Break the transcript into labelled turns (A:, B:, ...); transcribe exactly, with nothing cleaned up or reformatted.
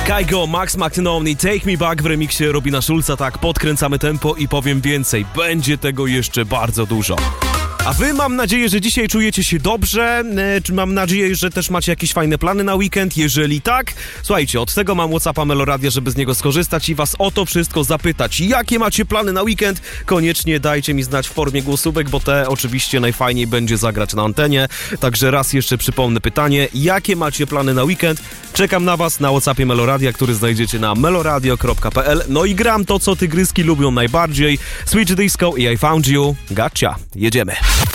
A: Kygo, Max McAnally, Take Me Back w remiksie Robina Schulza. Tak, podkręcamy tempo i powiem więcej, będzie tego jeszcze bardzo dużo. A wy, mam nadzieję, że dzisiaj czujecie się dobrze, e, mam nadzieję, że też macie jakieś fajne plany na weekend. Jeżeli tak, słuchajcie, od tego mam WhatsAppa Meloradia, żeby z niego skorzystać i was o to wszystko zapytać. Jakie macie plany na weekend? Koniecznie dajcie mi znać w formie głosówek, bo te oczywiście najfajniej będzie zagrać na antenie. Także raz jeszcze przypomnę pytanie, jakie macie plany na weekend? Czekam na was na WhatsAppie Meloradia, który znajdziecie na meloradio kropka p l. No i gram to, co tygryski lubią najbardziej. Switch Disco i I Found You. Gotcha. Jedziemy.